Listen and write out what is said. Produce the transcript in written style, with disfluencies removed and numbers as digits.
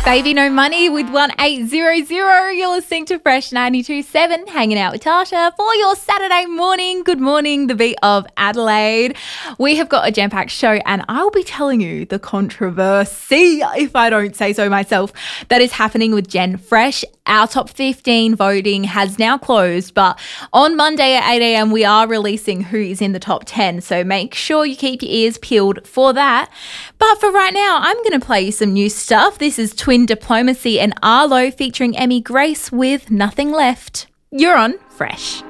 Baby No Money with 1800. You're listening to Fresh 92.7, hanging out with Tasha for your Saturday morning. Good morning, the beat of Adelaide. We have got a jam-packed show and I'll be telling you the controversy, if I don't say so myself, that is happening with Jen Fresh. Our top 15 voting has now closed, but on Monday at 8 a.m. we are releasing who is in the top 10, so make sure you keep your ears peeled for that. But for right now, I'm going to play you some new stuff. This is Twin Diplomacy and Arlo featuring Emmy Grace with Nothing Left. You're on Fresh.